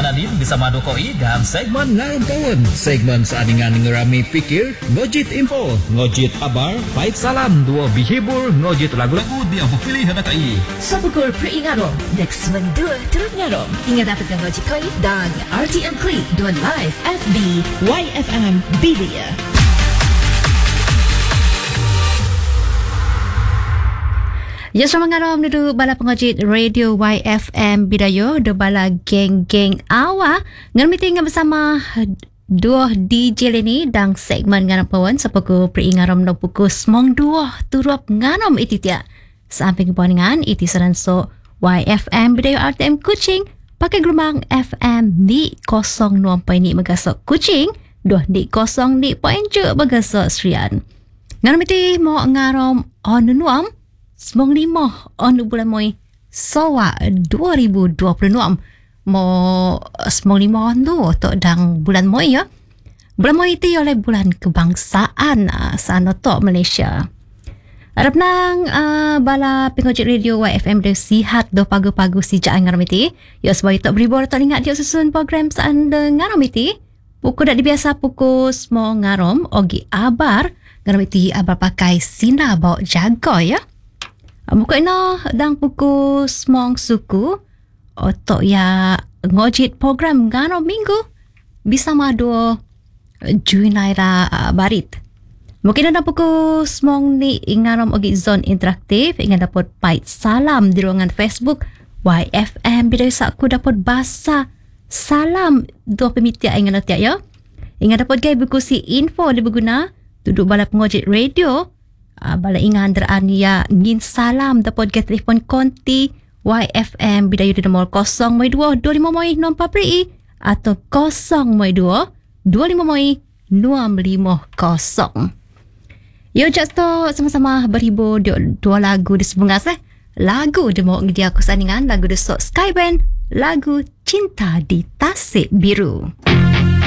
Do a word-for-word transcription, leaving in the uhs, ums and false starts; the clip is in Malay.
Nadine bersama Dokoi dan segmen Ngarom Kawan. Segmen seandingan ngerami pikir, ngojit info, ngojit kabar, baik salam, dua bihibur, ngojit lagu-lagu dia berpilih hendak ai. Sabukur Peringarom, next month dua turut ngarom. Ingat dapatkan ngojit koi dan R T M Klik dua live F B Y F M Bilia. Ya, selamat ngarom duduk bala pengojit Radio Y F M Bidayo do bala geng-geng awa ngan meeting bersama dua D J lini dan segmen ngarom pawan sapaku peringarom no pukul semong dua turap ngarom iti tia samping keponingan iti saranso Y F M Bidayo R T M Kuching pakai gelombang F M di kosong enam perpuluhan lima megasok Kuching dua di kosong di poin je megasok Serian ngarom iti mo ngarom on nuam semong lima on bulan moi sawa dua ribu dua puluh enam mo semong lima on tu tok dang bulan moi ya bulan moi itu oleh bulan kebangsaan uh, sana tok Malaysia. Harap nang uh, bala pengojit radio Y F M dia sihat do pagu-pagu si jaan ngarom iti ya sebab tok beribor tok ingat dia susun program saan de ngarom iti pukul dak dibiasa pukul semong ngarom ogi abar ngarom iti abar pakai sina bawa jaga ya. Buka ina dang pukul semong suku otok ya ngojit program ngano minggu bisa madu juinaira barit. Mungkin ada pukul semong ni ngarom ogi zone interaktif ingin dapat bait salam di ruangan Facebook Y F M Bidayo Saku dapat bahasa salam dua pemitia ingin tiap ya. Ingin dapat gay buku si info di berguna duduk bala pengojit radio. Uh, bala ingan deraan ya ngin salam dapat ke telefon konti Y F M Bidayo di nomor kosong dua dua lima enam empat atau kosong dua dua lima enam lima kosong. Yo jasto sama-sama berhibur di dua lagu di sebelum ngasih. Lagu di mau dia kesandingan lagu di Sok Skyband, lagu Cinta di Tasik Biru.